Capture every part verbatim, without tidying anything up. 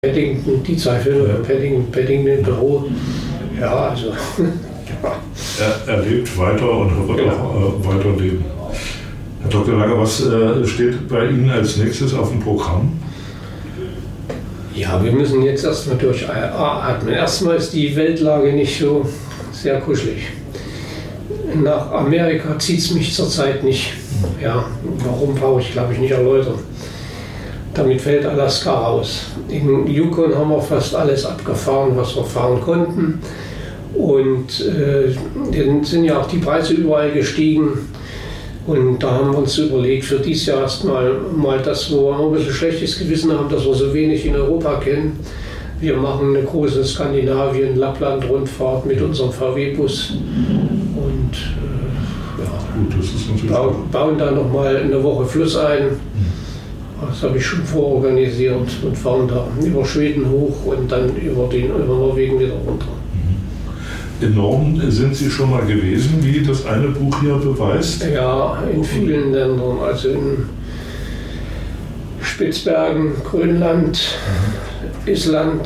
Paddington, die zwei Filme, ja. Paddington, Paddington im Büro, ja, also. er, er lebt weiter und wird genau. auch äh, weiterleben. Herr Doktor Langer, was äh, steht bei Ihnen als nächstes auf dem Programm? Ja, wir müssen jetzt erstmal durchatmen. Erstmal ist die Weltlage nicht so sehr kuschelig. Nach Amerika zieht es mich zurzeit nicht. Ja, warum brauche ich, glaube ich, nicht erläutern. Damit fällt Alaska raus. In Yukon haben wir fast alles abgefahren, was wir fahren konnten. Und äh, dann sind ja auch die Preise überall gestiegen. Und da haben wir uns überlegt, für dieses Jahr erstmal mal das, wo wir ein bisschen schlechtes Gewissen haben, dass wir so wenig in Europa kennen. Wir machen eine große Skandinavien-Lappland-Rundfahrt mit unserem V W-Bus und äh, ja, Gut, das ist natürlich bauen, bauen da nochmal eine Woche Fluss ein. Das habe ich schon vororganisiert und fahren da über Schweden hoch und dann über, den, über Norwegen wieder runter. In Norden sind Sie schon mal gewesen, wie das eine Buch hier beweist? Ja, in vielen Ländern, also in Spitzbergen, Grönland, mhm. Island,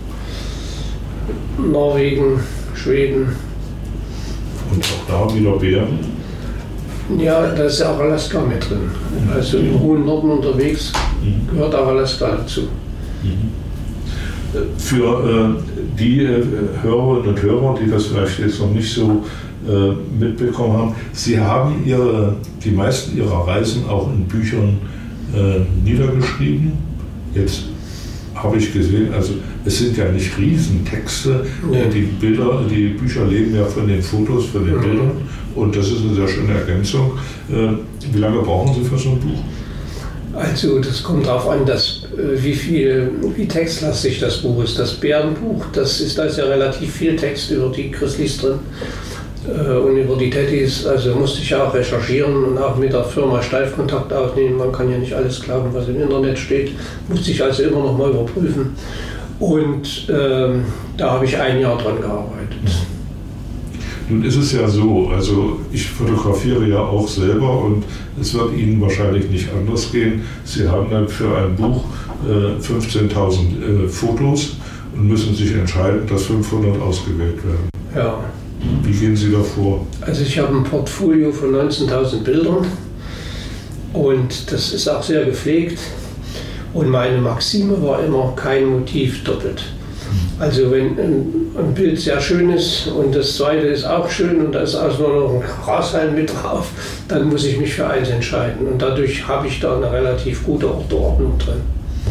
Norwegen, Schweden. Und auch da wieder Bären? Ja, da ist ja auch Alaska mit drin. Mhm. Also im hohen Norden unterwegs mhm. gehört auch Alaska dazu. Mhm. Für äh, die äh, Hörerinnen und Hörer, die das vielleicht jetzt noch nicht so äh, mitbekommen haben, Sie haben ihre, die meisten Ihrer Reisen auch in Büchern äh, niedergeschrieben. Jetzt habe ich gesehen, also es sind ja nicht Riesentexte, nee. die Bilder, die Bücher leben ja von den Fotos, von den mhm. Bildern und das ist eine sehr schöne Ergänzung. Äh, wie lange brauchen Sie für so ein Buch? Also das kommt darauf an, dass, wie viel, wie textlastig das Buch ist. Das Bärenbuch, das ist, da ist ja relativ viel Text über die Grizzlies drin äh, und über die Teddys. Also musste ich ja auch recherchieren und auch mit der Firma Steif-Kontakt aufnehmen. Man kann ja nicht alles glauben, was im Internet steht. Musste ich also immer noch mal überprüfen. Und ähm, da habe ich ein Jahr dran gearbeitet. Nun ist es ja so, also ich fotografiere ja auch selber und es wird Ihnen wahrscheinlich nicht anders gehen. Sie haben dann für ein Buch äh, fünfzehntausend äh, Fotos und müssen sich entscheiden, dass fünfhundert ausgewählt werden. Ja. Wie gehen Sie da vor? Also ich habe ein Portfolio von neunzehntausend Bildern und das ist auch sehr gepflegt. Und meine Maxime war immer, kein Motiv doppelt. Also wenn ein, ein Bild sehr schön ist und das zweite ist auch schön und da ist also noch ein Grashalm mit drauf, dann muss ich mich für eins entscheiden. Und dadurch habe ich da eine relativ gute Ordnung drin.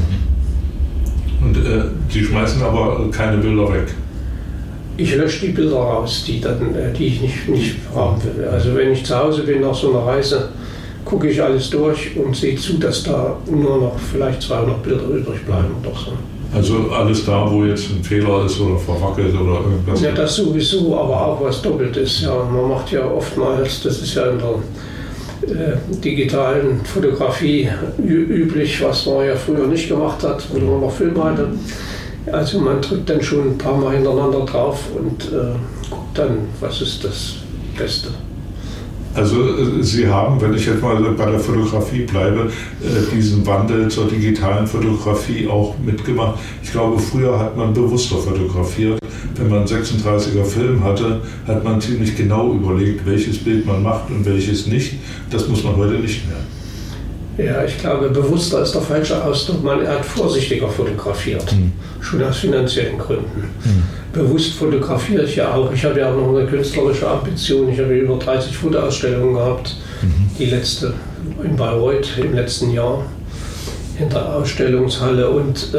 Und äh, Sie schmeißen aber keine Bilder weg? Ich lösche die Bilder raus, die, dann, äh, die ich nicht, nicht haben will. Also wenn ich zu Hause bin nach so einer Reise, gucke ich alles durch und sehe zu, dass da nur noch vielleicht zweihundert Bilder übrig bleiben oder so. Also alles da, wo jetzt ein Fehler ist oder verwackelt oder irgendwas? Ja, das sowieso, aber auch was doppelt ist. Ja, man macht ja oftmals, das ist ja in der äh, digitalen Fotografie üblich, was man ja früher nicht gemacht hat, wo man noch Filme hatte. Also man drückt dann schon ein paar Mal hintereinander drauf und äh, guckt dann, was ist das Beste. Also Sie haben, wenn ich jetzt mal bei der Fotografie bleibe, diesen Wandel zur digitalen Fotografie auch mitgemacht. Ich glaube, früher hat man bewusster fotografiert. Wenn man einen sechsunddreißiger Film hatte, hat man ziemlich genau überlegt, welches Bild man macht und welches nicht. Das muss man heute nicht mehr. Ja, ich glaube, bewusster ist der falsche Ausdruck. Man hat vorsichtiger fotografiert, hm. schon aus finanziellen Gründen. Hm. Bewusst fotografiere ich ja auch. Ich habe ja auch noch eine künstlerische Ambition. Ich habe über dreißig Fotoausstellungen gehabt. Mhm. Die letzte in Bayreuth im letzten Jahr in der Ausstellungshalle. Und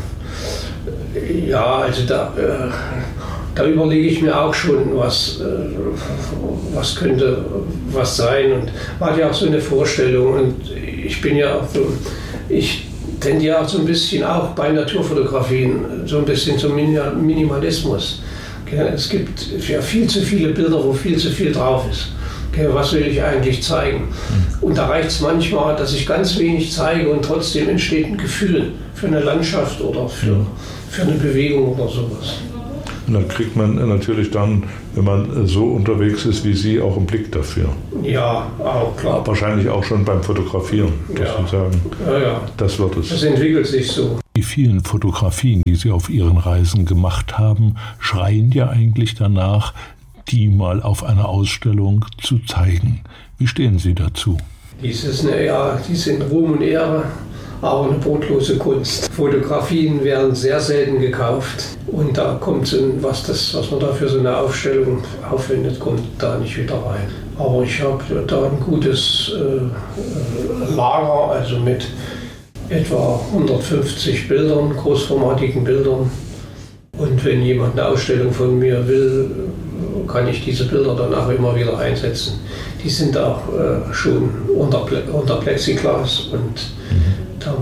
äh, ja, also da, äh, da überlege ich mir auch schon, was, äh, was könnte was sein. Und man hat ja auch so eine Vorstellung. Und ich bin ja auch so, ich tendiere auch so ein bisschen auch bei Naturfotografien so ein bisschen zum Minimalismus. Es gibt ja viel zu viele Bilder, wo viel zu viel drauf ist. Was will ich eigentlich zeigen? Und da reicht es manchmal, dass ich ganz wenig zeige und trotzdem entsteht ein Gefühl für eine Landschaft oder für, für eine Bewegung oder sowas. Und dann kriegt man natürlich dann, wenn man so unterwegs ist wie Sie, auch einen Blick dafür. Ja, auch klar. Wahrscheinlich auch schon beim Fotografieren, dass ja. Sie sagen, ja, ja. das wird es. Das entwickelt sich so. Die vielen Fotografien, die Sie auf Ihren Reisen gemacht haben, schreien ja eigentlich danach, die mal auf einer Ausstellung zu zeigen. Wie stehen Sie dazu? Dies ist eine, ja, die sind Ruhm und Ehre, aber eine brotlose Kunst. Fotografien werden sehr selten gekauft und da kommt so ein, was, das, was man da für so eine Aufstellung aufwendet, kommt da nicht wieder rein. Aber ich habe da ein gutes äh, Lager, also mit etwa hundertfünfzig Bildern, großformatigen Bildern. Und wenn jemand eine Ausstellung von mir will, kann ich diese Bilder dann auch immer wieder einsetzen. Die sind auch äh, schon unter, unter Plexiglas und mhm. da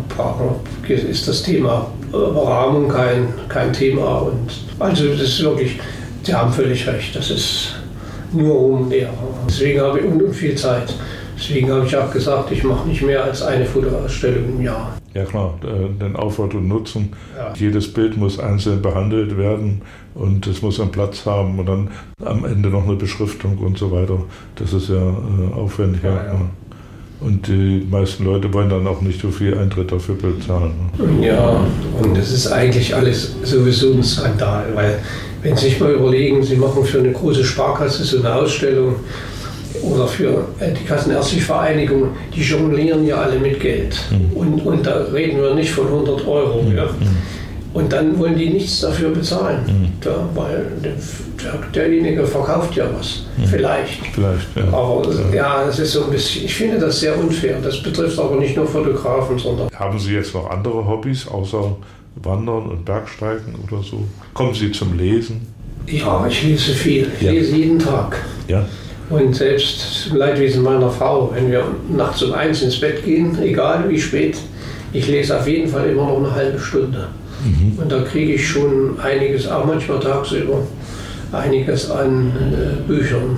ist das Thema Rahmung kein, kein Thema. Und also das ist wirklich, Sie haben völlig recht, das ist nur um Ehre. Deswegen habe ich und viel Zeit. Deswegen habe ich auch gesagt, ich mache nicht mehr als eine Fotoausstellung im Jahr. Ja klar, den Aufwand und Nutzen. Ja. Jedes Bild muss einzeln behandelt werden und es muss einen Platz haben und dann am Ende noch eine Beschriftung und so weiter. Das ist ja äh, aufwendig. Ja, ja. Und die meisten Leute wollen dann auch nicht so viel Eintritt dafür bezahlen. Ja, und das ist eigentlich alles sowieso ein Skandal, weil wenn Sie sich mal überlegen, Sie machen für eine große Sparkasse so eine Ausstellung, oder für die Kassenärztliche Vereinigung, die jonglieren ja alle mit Geld. Mhm. Und, und da reden wir nicht von hundert Euro. Mhm. Ja. Und dann wollen die nichts dafür bezahlen, mhm. da, weil der, derjenige verkauft ja was. Mhm. Vielleicht. Vielleicht ja. Aber ja. ja, das ist so ein bisschen, ich finde das sehr unfair. Das betrifft aber nicht nur Fotografen, sondern... Haben Sie jetzt noch andere Hobbys, außer Wandern und Bergsteigen oder so? Kommen Sie zum Lesen? Ja, ich lese viel. Ich ja. lese jeden Tag. Ja. Und selbst zum Leidwesen meiner Frau, wenn wir nachts um eins ins Bett gehen, egal wie spät, ich lese auf jeden Fall immer noch eine halbe Stunde. Mhm. Und da kriege ich schon einiges, auch manchmal tagsüber, einiges an äh, Büchern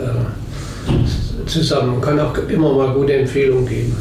äh, zusammen. Man kann auch immer mal gute Empfehlungen geben.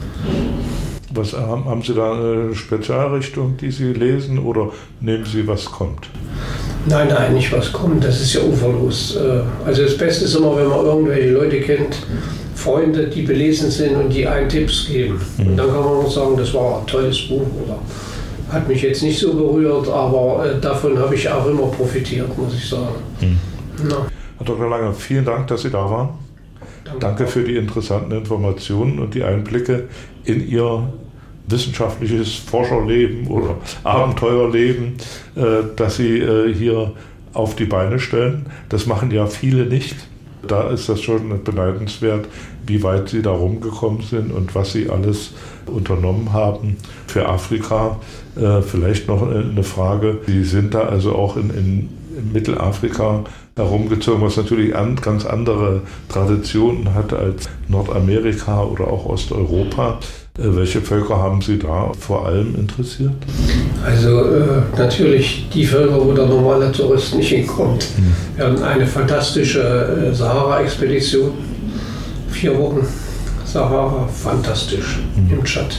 Was, haben, haben Sie da eine Spezialrichtung, die Sie lesen, oder nehmen Sie, was kommt? Nein, nein, nicht was kommt, das ist ja uferlos. Also das Beste ist immer, wenn man irgendwelche Leute kennt, Freunde, die belesen sind und die einen Tipps geben. Mhm. Und dann kann man auch sagen, das war ein tolles Buch oder hat mich jetzt nicht so berührt, aber davon habe ich auch immer profitiert, muss ich sagen. Mhm. Herr Doktor Lange, vielen Dank, dass Sie da waren. Danke, Danke für die interessanten Informationen und die Einblicke in Ihr wissenschaftliches Forscherleben oder Abenteuerleben, äh, das Sie äh, hier auf die Beine stellen. Das machen ja viele nicht. Da ist das schon beneidenswert, wie weit Sie da rumgekommen sind und was Sie alles unternommen haben für Afrika. Äh, vielleicht noch eine Frage. Sie sind da also auch in, in, in Mittelafrika herumgezogen, was natürlich an, ganz andere Traditionen hat als Nordamerika oder auch Osteuropa. Welche Völker haben Sie da vor allem interessiert? Also äh, natürlich die Völker, wo der normale Tourist nicht hinkommt. Hm. Wir hatten eine fantastische äh, Sahara-Expedition, vier Wochen Sahara, fantastisch hm. im Tschad.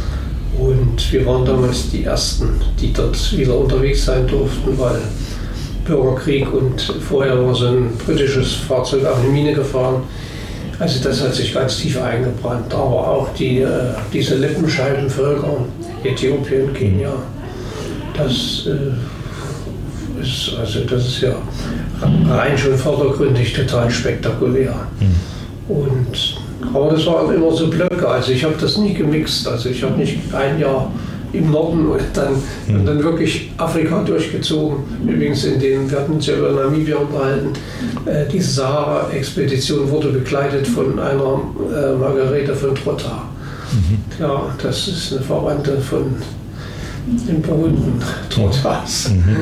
Und wir waren damals die Ersten, die dort wieder unterwegs sein durften, weil Bürgerkrieg und vorher war so ein britisches Fahrzeug auf eine Mine gefahren. Also das hat sich ganz tief eingebrannt, aber auch die, äh, diese Lippenscheibenvölker, Äthiopien, Kenia, das, äh, ist, also das ist ja rein schon vordergründig total spektakulär. Mhm. Und, aber das waren immer so Blöcke, also ich habe das nie gemixt, also ich habe nicht ein Jahr im Norden und dann, mhm. und dann wirklich Afrika durchgezogen. Übrigens, in dem, wir hatten uns ja über Namibia unterhalten, äh, diese Sahara-Expedition wurde begleitet von einer äh, Margarete von Trotta. Mhm. Ja, das ist eine Verwandte von dem berühmten Trottas. Mhm.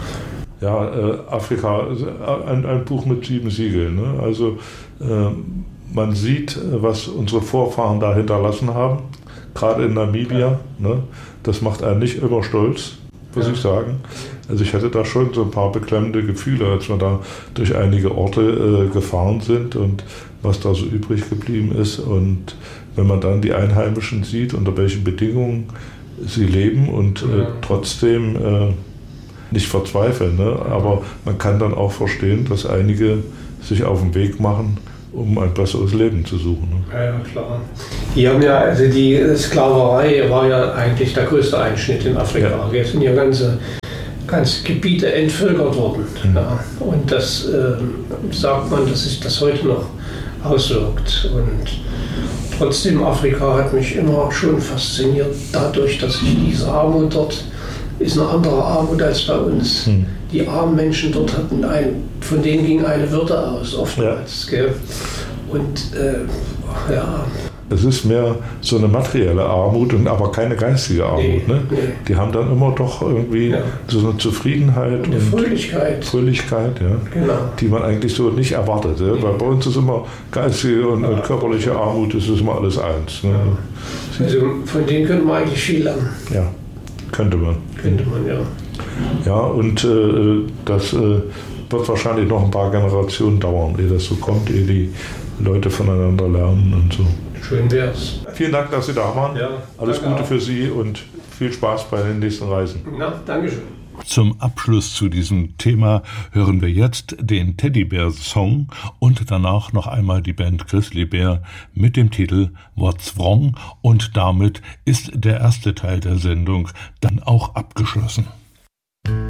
Ja, äh, Afrika, ein, ein Buch mit sieben Siegeln. Ne? Also äh, man sieht, was unsere Vorfahren da hinterlassen haben. Gerade in Namibia, ne? Das macht einen nicht immer stolz, muss ja. ich sagen. Also ich hatte da schon so ein paar beklemmende Gefühle, als wir da durch einige Orte äh, gefahren sind und was da so übrig geblieben ist. Und wenn man dann die Einheimischen sieht, unter welchen Bedingungen sie leben und äh, trotzdem äh, nicht verzweifeln, ne? Aber man kann dann auch verstehen, dass einige sich auf den Weg machen, um ein besseres Leben zu suchen. Ne? Ja, ja, klar. Die haben ja, also die Sklaverei war ja eigentlich der größte Einschnitt in Afrika. Ja. Jetzt sind ja ganze, ganze Gebiete entvölkert worden. Mhm. Ja. Und das äh, sagt man, dass sich das heute noch auswirkt. Und trotzdem, Afrika hat mich immer schon fasziniert, dadurch, dass ich diese Armut dort, ist eine andere Armut als bei uns. Mhm. Die armen Menschen dort hatten ein, von denen ging eine Würde aus, oftmals. Ja. Gell? Und äh, ja. Es ist mehr so eine materielle Armut, und aber keine geistige Armut. Nee, ne? nee. Die haben dann immer doch irgendwie ja. so eine Zufriedenheit und, und Fröhlichkeit, Fröhlichkeit ja, genau. die man eigentlich so nicht erwartet. Ja? Nee. Weil bei uns ist immer geistige und, ja. und körperliche Armut, das ist immer alles eins. Ne? Ja. Also von denen könnte man eigentlich viel lernen. Ja, könnte man. Könnte man, ja. Ja, und äh, das äh, wird wahrscheinlich noch ein paar Generationen dauern, ehe das so kommt, ehe die Leute voneinander lernen und so. Schön wär's. Vielen Dank, dass Sie da waren. Ja, alles Gute auch für Sie und viel Spaß bei den nächsten Reisen. Na, Dankeschön. Zum Abschluss zu diesem Thema hören wir jetzt den Teddybär-Song und danach noch einmal die Band Grizzly Bear mit dem Titel What's Wrong, und damit ist der erste Teil der Sendung dann auch abgeschlossen.